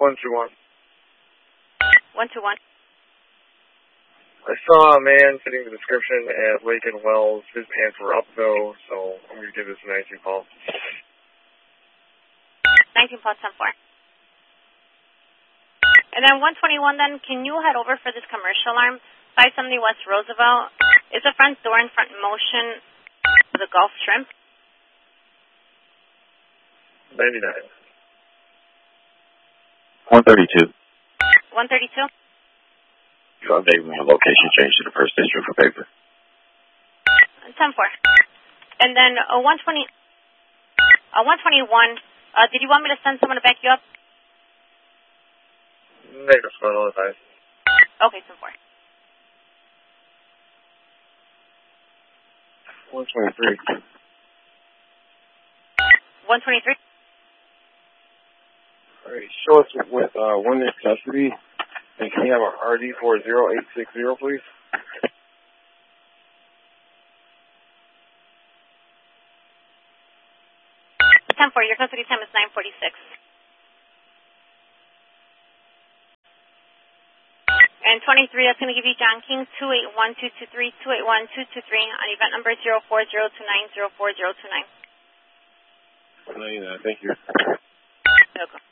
121. 121. I saw a man fitting the description at Lake and Wells. His pants were up, though, so I'm going to give this a 19 call. 19 plus 10-4. And then 121, then, can you head over for this commercial alarm? 570 West Roosevelt. Is the front door in front motion for the Gulf Shrimp? 99. 132. 132? You update my location change to the first district for paper. 10-4. And then 121, did you want me to send someone to back you up? Negative, all advice. Okay, 10-4. 123. 123? All right, show us with one in custody. And can you have a RD for 0860, please? 10-4, your custody time is 9:46. And 23, that's going to give you John King, 281-223, 281-223, on event number 0402904029. 99, thank you. Okay.